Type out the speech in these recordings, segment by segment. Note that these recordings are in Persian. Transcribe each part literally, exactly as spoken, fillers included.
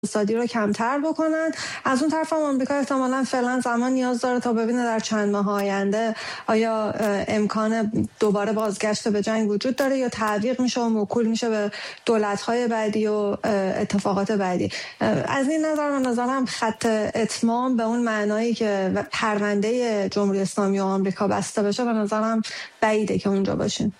اقتصادی رو کمتر بکنن. از اون طرف هم آمریکا احتمالاً فعلا زمان نیاز داره تا ببینه در چند ماه آینده آیا امکان دوباره بازگشت به جنگ وجود داره یا تعویق میشه و موکول میشه به دولت‌های بعدی و اتفاقات بعدی. از این نظر من نظرم خط اتمام به اون معنایی که پرونده جمهوری اسلامی و آمریکا بسته بشه به نظرم بعیده که اونجا باشیم.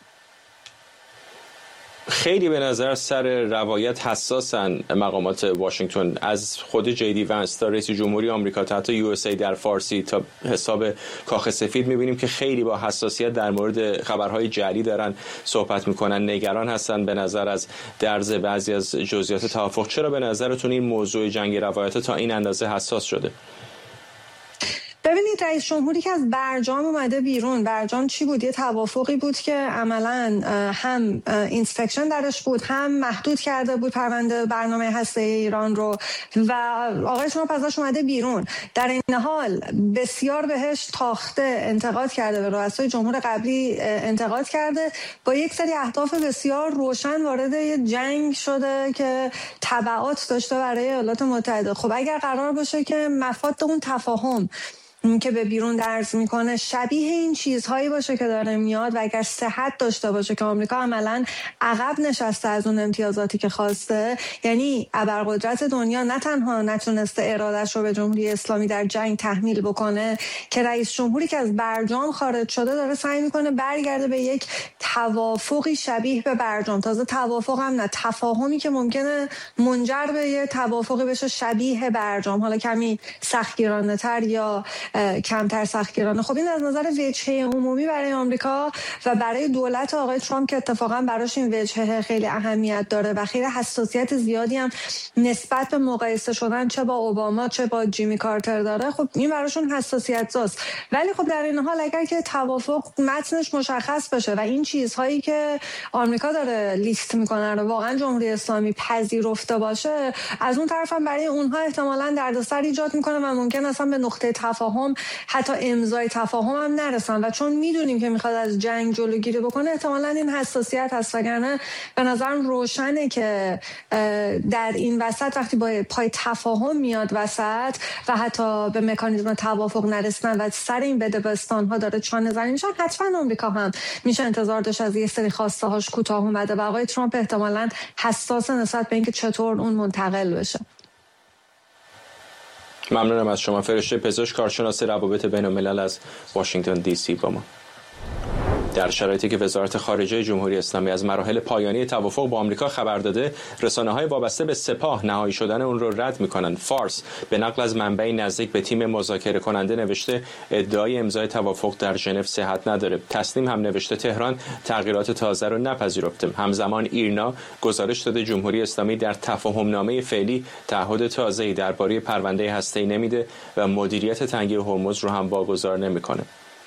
خیلی به نظر سر روایت حساسن مقامات واشنگتن، از خود جی دی ونس تا رئیس جمهوری آمریکا تا حتی یو اس ای در فارسی تا حساب کاخ سفید می‌بینیم که خیلی با حساسیت در مورد خبرهای جعلی دارن صحبت میکنن، نگران هستن به نظر از درز بعضی از جزئیات توافق. چرا به نظرتون این موضوع جنگ روایت تا این اندازه حساس شده؟ ببینید رئیس جمهوری که از برجام اومده بیرون، برجام چی بود؟ یه توافقی بود که عملاً هم اینسپکشن درش بود، هم محدود کرده بود پرونده برنامه هسته ایران رو و آقای ترامپ ازش اومده بیرون. در این حال بسیار بهش تاخته، انتقاد کرده، به رؤسای جمهور قبلی انتقاد کرده، با یک سری اهداف بسیار روشن وارد یه جنگ شده که تبعات داشته برای ایالات متحده. خب اگر قرار باشه که مفاد اون تفاهم که به بیرون درز میکنه شبیه این چیزهایی باشه که داره میاد و اگر صحت داشته باشه که آمریکا عملاً عقب نشسته از اون امتیازاتی که خواسته، یعنی ابرقدرت دنیا نه تنها نتونسته ارادش رو به جمهوری اسلامی در جنگ تحمیل بکنه که رئیس جمهوری که از برجام خارج شده داره سعی میکنه برگرده به یک توافقی شبیه به برجام. تازه توافق هم نه، تفاهمی که ممکنه منجر به یه توافقی بشه شبیه برجام، حالا کمی سختگیرانه تر یا کمتر سختگیرانه. خب این از نظر وجهه عمومی برای آمریکا و برای دولت آقای ترامپ که اتفاقا براش این وجهه خیلی اهمیت داره و خیلی حساسیت زیادی هم نسبت به مقایسه شدن چه با اوباما چه با جیمی کارتر داره، خب این براشون حساسیت زاست. ولی خب در این حال اگر که توافق متنش مشخص بشه و این چیزهایی که آمریکا داره لیست میکنه رو واقعا جمهوری اسلامی پذیرفته باشه، از اون طرف هم برای اونها احتمالاً دردسر ایجاد میکنه و ممکن اصلا به نقطه تفاهم حتی امضای تفاهم هم نرسن و چون میدونیم که میخواد از جنگ جلوگیری بکنه احتمالاً این حساسیت هست. وگرنه به نظرم روشنه که در این وسط وقتی با پای تفاهم میاد وسط و حتی به مکانیزم توافق نرسن و سر این بدبستان ها داره چانه زنی میشن، حتما آمریکا هم میشه انتظار داشت از یه سری خواسته هاش کوتاه اومده و آقای ترامپ احتمالاً حساس نسبت به اینکه چطور اون منتقل بشه. ممنونم از شما. فرشته پزشک، کارشناس روابط بین الملل از واشنگتن دی سی با ما. در شرایطی که وزارت خارجه جمهوری اسلامی از مراحل پایانی توافق با آمریکا خبر داده، رسانه‌های وابسته به سپاه نهایی شدن اون رو رد می‌کنند. فارس به نقل از منبعی نزدیک به تیم مذاکره کننده نوشته ادعای امضای توافق در ژنو صحت نداره. تسنیم هم نوشته تهران تغییرات تازه رو نپذیرفته. همزمان ایرنا گزارش داده جمهوری اسلامی در تفاهم‌نامه فعلی تعهد تازه‌ای درباره پرونده هسته‌ای نمیده و مدیریت تنگه هرمز رو هم واگذار نمی‌کنه.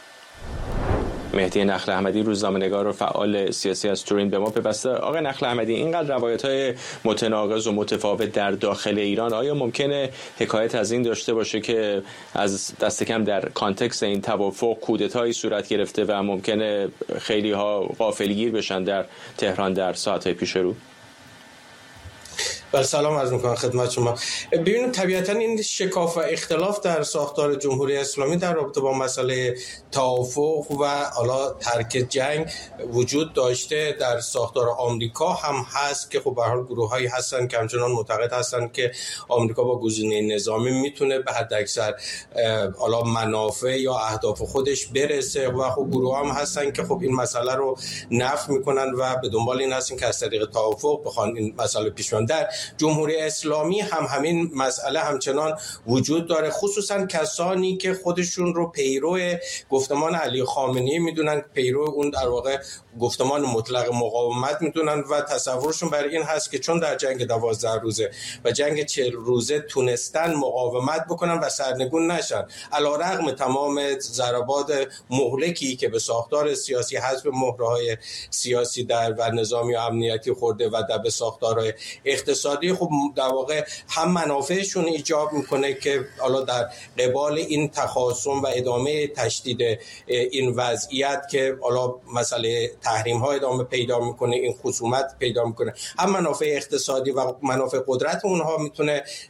مهدی نخل احمدی، روزنامه‌نگار و فعال سیاسی از تورین به ما پیوسته. آقای نخل احمدی، اینقدر روایت‌های متناقض و متفاوت در داخل ایران، آیا ممکنه حکایت از این داشته باشه که از دست کم در کانتکست این توافق کودتایی صورت گرفته و ممکنه خیلی ها غافلگیر بشن در تهران در ساعت‌های پیش رو؟ بله، سلام عرض می‌کنم خدمت شما. ببینید طبیعتاً این شکاف و اختلاف در ساختار جمهوری اسلامی در رابطه با مسئله توافق و حالا ترک جنگ وجود داشته. در ساختار آمریکا هم هست که خب به هر حال گروه‌هایی هستن که همچنان معتقد هستن که آمریکا با گزینه نظامی میتونه به حد اکثر حالا منافع یا اهداف خودش برسه و خب گروه هم هستن که خب این مسئله رو نفی میکنن و به دنبال این هستن که از طریق توافق بخوان این مسئله پیش ببرن. در جمهوری اسلامی هم همین مسئله همچنان وجود داره، خصوصا کسانی که خودشون رو پیرو گفتمان علی خامنه‌ای میدونن، پیرو اون در واقع گفتمان مطلق مقاومت میدونن و تصورشون بر این هست که چون در جنگ دوازده روزه و جنگ چهل روزه تونستن مقاومت بکنن و سرنگون نشن، علیرغم تمام ضربات مهلکی که به ساختار سیاسی حزب مهرهای سیاسی در و نظامی و امنیتی خورده و در به ساختارهای اقتصادی، خب در واقع هم منافعشون ایجاب میکنه که حالا در قبال این تخاصم و ادامه تشدید این وضعیت که حالا مسئله تحریم ها ادامه پیدا میکنه، این خصومت پیدا میکنه، هم منافع اقتصادی و منافع قدرت اونها میتونه